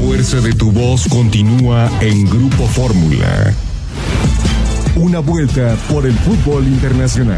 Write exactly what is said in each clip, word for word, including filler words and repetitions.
fuerza de tu voz continúa en Grupo Fórmula. Una vuelta por el fútbol internacional.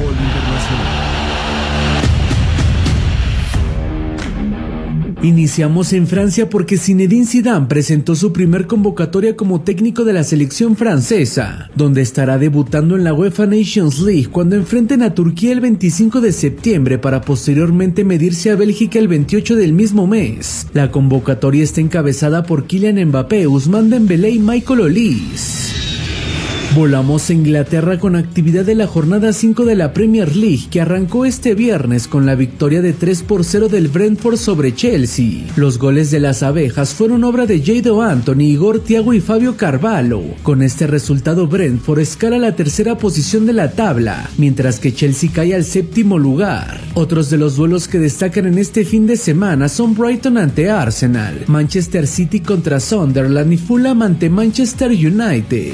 Iniciamos en Francia porque Zinedine Zidane presentó su primer convocatoria como técnico de la selección francesa, donde estará debutando en la UEFA Nations League cuando enfrenten a Turquía el veinticinco de septiembre para posteriormente medirse a Bélgica el veintiocho del mismo mes. La convocatoria está encabezada por Kylian Mbappé, Ousmane Dembélé y Michael Olise. Volamos a Inglaterra con actividad de la jornada cinco de la Premier League, que arrancó este viernes con la victoria de tres por cero del Brentford sobre Chelsea. Los goles de las abejas fueron obra de Jadon Anthony, Igor Thiago y Fabio Carvalho. Con este resultado, Brentford escala a la tercera posición de la tabla, mientras que Chelsea cae al séptimo lugar. Otros de los duelos que destacan en este fin de semana son Brighton ante Arsenal, Manchester City contra Sunderland y Fulham ante Manchester United.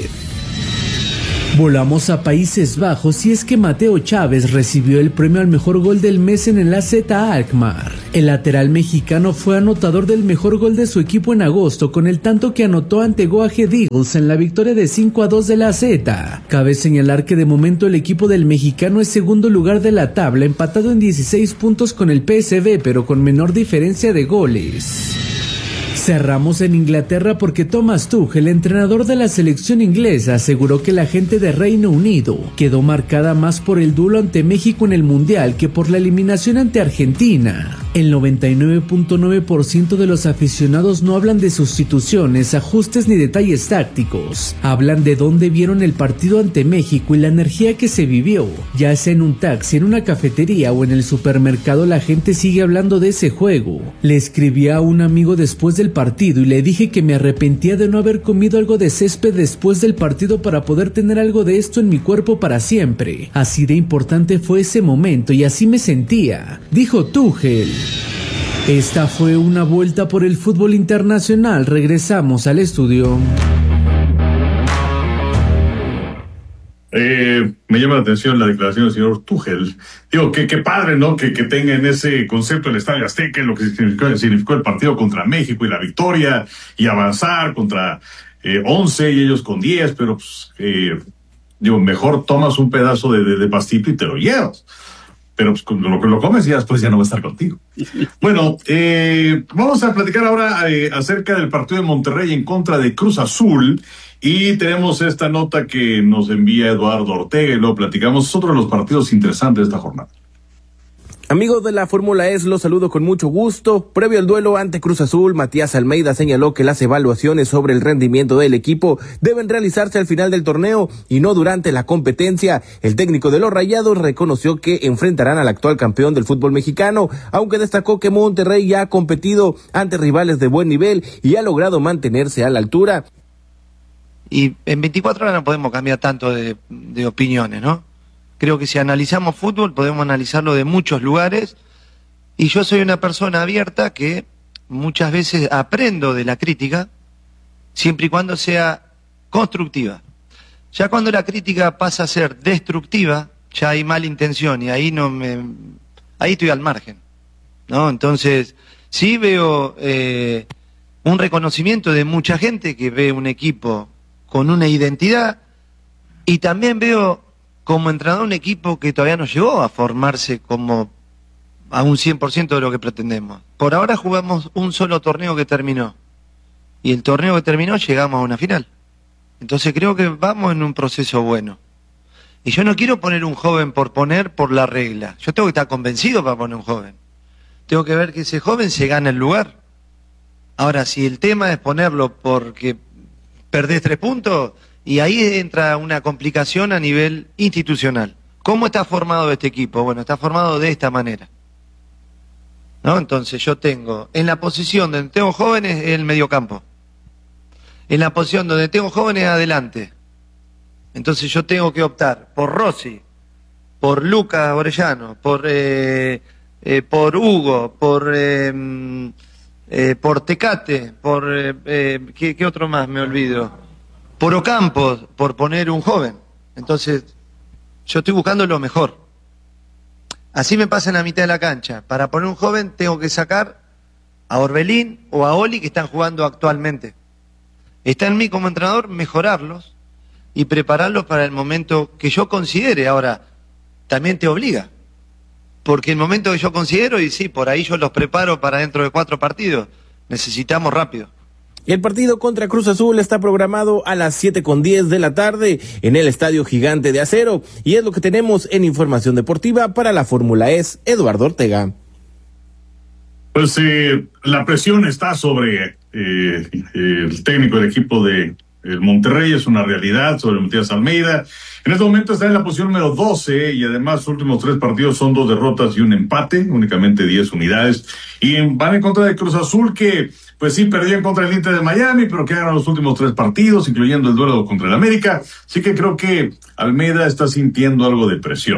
Volamos a Países Bajos y es que Mateo Chávez recibió el premio al mejor gol del mes en el A Z Alkmaar. El lateral mexicano fue anotador del mejor gol de su equipo en agosto con el tanto que anotó ante Go Ahead Eagles en la victoria de cinco a dos de la Z. Cabe señalar que de momento el equipo del mexicano es segundo lugar de la tabla, empatado en dieciséis puntos con el P S V, pero con menor diferencia de goles. Cerramos en Inglaterra porque Thomas Tuchel, entrenador de la selección inglesa, aseguró que la gente de Reino Unido quedó marcada más por el duelo ante México en el Mundial que por la eliminación ante Argentina. El noventa y nueve punto nueve por ciento de los aficionados no hablan de sustituciones, ajustes ni detalles tácticos. Hablan de dónde vieron el partido ante México y la energía que se vivió. Ya sea en un taxi, en una cafetería o en el supermercado, la gente sigue hablando de ese juego. Le escribí a un amigo después del partido y le dije que me arrepentía de no haber comido algo de césped después del partido para poder tener algo de esto en mi cuerpo para siempre. Así de importante fue ese momento y así me sentía, dijo Tuchel. Esta fue una vuelta por el fútbol internacional. Regresamos al estudio. Eh, me llama la atención la declaración del señor Tuchel. Digo, que qué padre, ¿no? Que, que tengan ese concepto del Estadio Azteca, lo que significó, significó el partido contra México y la victoria, y avanzar contra eh, once y ellos con diez, pero pues, eh, digo, mejor tomas un pedazo de, de, de pastito y te lo llevas. Pero pues con lo que lo comes ya después ya no va a estar contigo. Bueno, eh, vamos a platicar ahora eh, acerca del partido de Monterrey en contra de Cruz Azul. Y tenemos esta nota que nos envía Eduardo Ortega y luego platicamos. Es otro de los partidos interesantes de esta jornada. Amigos de la Fórmula E, los saludo con mucho gusto. Previo al duelo ante Cruz Azul, Matías Almeida señaló que las evaluaciones sobre el rendimiento del equipo deben realizarse al final del torneo y no durante la competencia. El técnico de los Rayados reconoció que enfrentarán al actual campeón del fútbol mexicano, aunque destacó que Monterrey ya ha competido ante rivales de buen nivel y ha logrado mantenerse a la altura. Y en veinticuatro horas no podemos cambiar tanto de, de opiniones, ¿no? Creo que si analizamos fútbol podemos analizarlo de muchos lugares y yo soy una persona abierta que muchas veces aprendo de la crítica siempre y cuando sea constructiva. Ya cuando la crítica pasa a ser destructiva, ya hay mala intención y ahí no me, ahí estoy al margen, ¿no? Entonces sí veo eh, un reconocimiento de mucha gente que ve un equipo con una identidad y también veo como entrenador un equipo que todavía no llegó a formarse como a un cien por ciento de lo que pretendemos. Por ahora jugamos un solo torneo que terminó. Y el torneo que terminó llegamos a una final. Entonces creo que vamos en un proceso bueno. Y yo no quiero poner un joven por poner por la regla. Yo tengo que estar convencido para poner un joven. Tengo que ver que ese joven se gana el lugar. Ahora, si el tema es ponerlo porque perdés tres puntos... Y ahí entra una complicación a nivel institucional. ¿Cómo está formado este equipo? Bueno, está formado de esta manera, ¿no? Entonces yo tengo, en la posición donde tengo jóvenes, el mediocampo. En la posición donde tengo jóvenes, adelante. Entonces yo tengo que optar por Rossi, por Lucas Orellano, por, eh, eh, por Hugo, por, eh, eh, por Tecate, por... Eh, eh, ¿qué, ¿Qué otro más me olvido? Por Ocampos, por poner un joven. Entonces, yo estoy buscando lo mejor. Así me pasa en la mitad de la cancha. Para poner un joven tengo que sacar a Orbelín o a Oli que están jugando actualmente. Está en mí como entrenador mejorarlos y prepararlos para el momento que yo considere. Ahora, también te obliga, porque el momento que yo considero, y sí, por ahí yo los preparo para dentro de cuatro partidos, necesitamos rápido. El partido contra Cruz Azul está programado a las siete con diez de la tarde en el Estadio Gigante de Acero, y es lo que tenemos en Información Deportiva para la Fórmula E S, Eduardo Ortega. Pues eh, la presión está sobre eh, el técnico del equipo de el Monterrey, es una realidad, sobre Matías Almeida. En este momento está en la posición número doce y además sus últimos tres partidos son dos derrotas y un empate, únicamente diez unidades. Y en, van en contra de Cruz Azul, que pues sí perdió en contra del Inter de Miami, pero que ganan los últimos tres partidos, incluyendo el duelo contra el América. Así que creo que Almeida está sintiendo algo de presión.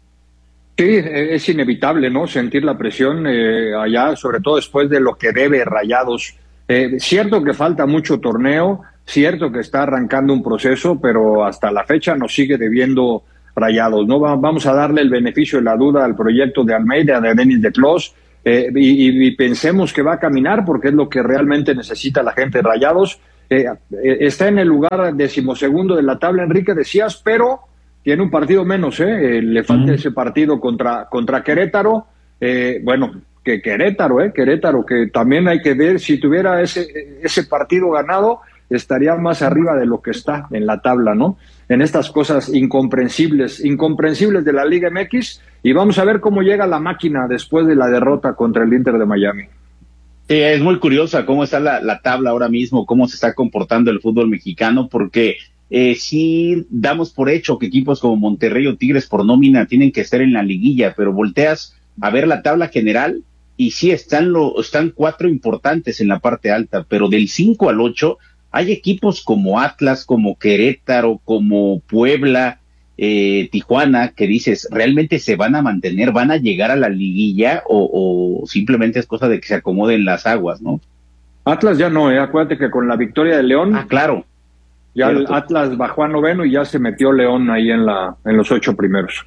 Sí, es inevitable, ¿no? Sentir la presión eh, allá, sobre todo después de lo que debe Rayados. Eh, cierto que falta mucho torneo, cierto que está arrancando un proceso, pero hasta la fecha nos sigue debiendo Rayados, ¿no? Va, vamos a darle el beneficio de la duda al proyecto de Almeida, de Denis de Clos, eh, y, y pensemos que va a caminar porque es lo que realmente necesita la gente de Rayados. Eh, eh, está en el lugar decimosegundo de la tabla, Enrique, decías, pero tiene un partido menos, ¿eh? Eh, le falta uh-huh. ese partido contra, contra Querétaro. Eh, bueno, que Querétaro, ¿eh? Querétaro, que también hay que ver, si tuviera ese, ese partido ganado, estaría más arriba de lo que está en la tabla, ¿no? En estas cosas incomprensibles, incomprensibles de la Liga M X, y vamos a ver cómo llega la máquina después de la derrota contra el Inter de Miami. Sí, es muy curiosa cómo está la, la tabla ahora mismo, cómo se está comportando el fútbol mexicano, porque Eh, sí damos por hecho que equipos como Monterrey o Tigres por nómina tienen que estar en la liguilla, pero volteas a ver la tabla general y sí están, lo, están cuatro importantes en la parte alta, pero del cinco al ocho hay equipos como Atlas, como Querétaro, como Puebla, eh, Tijuana, que dices, ¿realmente se van a mantener, van a llegar a la liguilla o, o simplemente es cosa de que se acomoden las aguas, ¿no? Atlas ya no, eh, acuérdate que con la victoria de León... Ah, claro. Ya el Atlas bajó a noveno y ya se metió León ahí en la en los ocho primeros.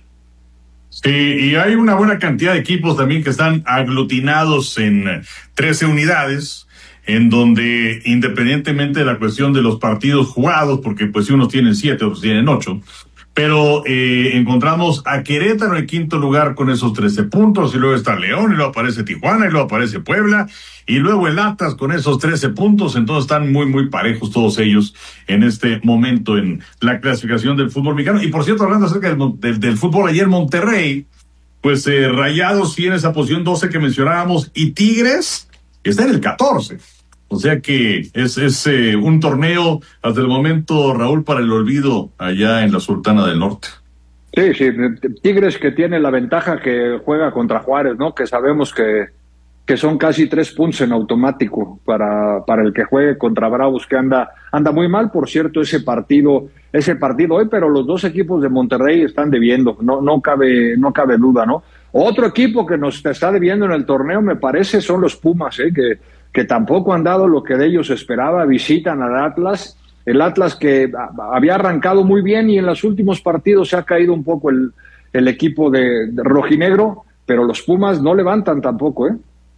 Sí, y hay una buena cantidad de equipos también que están aglutinados en trece unidades, en donde independientemente de la cuestión de los partidos jugados, porque pues si unos tienen siete, otros tienen ocho, pero eh, encontramos a Querétaro en quinto lugar con esos trece puntos, y luego está León, y luego aparece Tijuana, y luego aparece Puebla, y luego el Atlas con esos trece puntos. Entonces están muy, muy parejos todos ellos en este momento en la clasificación del fútbol mexicano. Y por cierto, hablando acerca del, del, del fútbol, ayer Monterrey, pues eh, Rayados tiene esa posición doce que mencionábamos, y Tigres está en el catorce. O sea que es, es eh, un torneo hasta el momento, Raúl, para el olvido allá en la Sultana del Norte. Sí, sí, Tigres que tiene la ventaja que juega contra Juárez, ¿no? Que sabemos que, que son casi tres puntos en automático para, para el que juegue contra Bravos, que anda, anda muy mal, por cierto, ese partido, ese partido hoy, pero los dos equipos de Monterrey están debiendo, no, no cabe, no cabe duda, ¿no? Otro equipo que nos está debiendo en el torneo, me parece, son los Pumas, ¿eh? que que tampoco han dado lo que de ellos esperaba, visitan al Atlas, el Atlas que había arrancado muy bien y en los últimos partidos se ha caído un poco el, el equipo de, de rojinegro, pero los Pumas no levantan tampoco, ¿eh?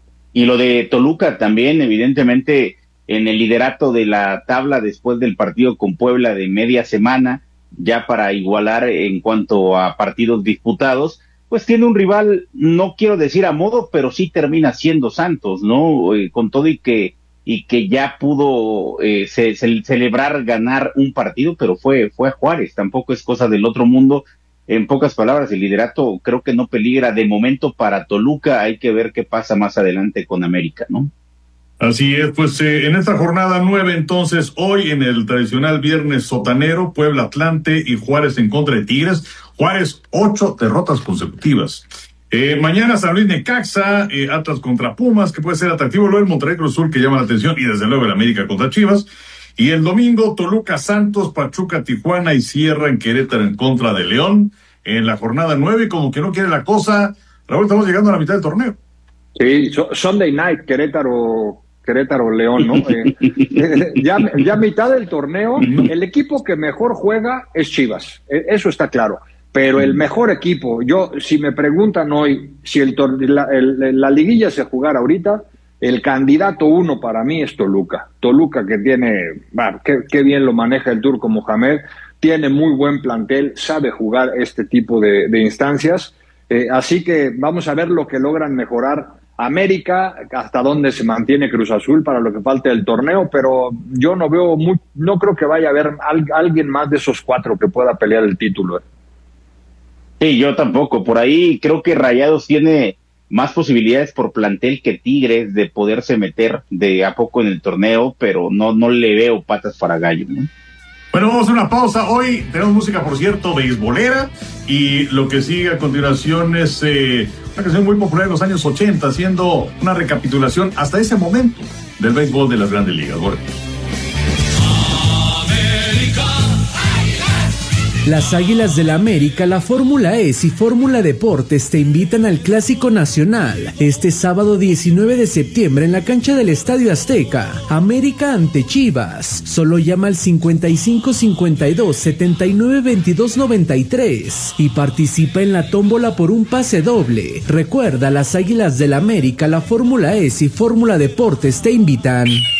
Y lo de Toluca también, evidentemente, en el liderato de la tabla después del partido con Puebla de media semana, ya para igualar en cuanto a partidos disputados, pues tiene un rival, no quiero decir a modo, pero sí termina siendo Santos, ¿no? Eh, con todo y que y que ya pudo eh, ce- ce- celebrar ganar un partido, pero fue fue a Juárez, tampoco es cosa del otro mundo. En pocas palabras, el liderato creo que no peligra de momento para Toluca, hay que ver qué pasa más adelante con América, ¿no? Así es, pues eh, en esta jornada nueve, entonces, hoy en el tradicional viernes sotanero, Puebla Atlante y Juárez en contra de Tigres. Juárez, ocho derrotas consecutivas. Eh, mañana San Luis Necaxa, eh, Atlas contra Pumas, que puede ser atractivo. Luego el Monterrey Cruz Azul, que llama la atención, y desde luego el América contra Chivas. Y el domingo, Toluca Santos, Pachuca Tijuana y Sierra en Querétaro en contra de León. En la jornada nueve, como que no quiere la cosa, Raúl, estamos llegando a la mitad del torneo. Sí, so, Sunday Night, Querétaro... Querétaro León, ¿no? Eh, eh, ya, ya mitad del torneo, el equipo que mejor juega es Chivas, eh, eso está claro, pero el mejor equipo, yo, si me preguntan hoy si el, tor- la, el, la liguilla se jugara ahorita, el candidato uno para mí es Toluca. Toluca que tiene, bueno, qué, qué bien lo maneja el turco Mohamed, tiene muy buen plantel, sabe jugar este tipo de, de instancias, eh, así que vamos a ver lo que logran mejorar América, hasta dónde se mantiene Cruz Azul para lo que falta del torneo, pero yo no veo, muy, no creo que vaya a haber al, alguien más de esos cuatro que pueda pelear el título. Sí, yo tampoco, por ahí creo que Rayados tiene más posibilidades por plantel que Tigres de poderse meter de a poco en el torneo, pero no, no le veo patas para gallo, ¿no? Bueno, vamos a hacer una pausa. Hoy tenemos música, por cierto, beisbolera, y lo que sigue a continuación es eh, una canción muy popular en los años ochenta, haciendo una recapitulación hasta ese momento del béisbol de las grandes ligas. Bueno. Las Águilas del América, la Fórmula E y Fórmula Deportes te invitan al Clásico Nacional este sábado diecinueve de septiembre en la cancha del Estadio Azteca. América ante Chivas. Solo llama al cincuenta y cinco cincuenta y dos setenta y nueve veintidós noventa y tres y participa en la tómbola por un pase doble. Recuerda, las Águilas del América, la Fórmula E y Fórmula Deportes te invitan.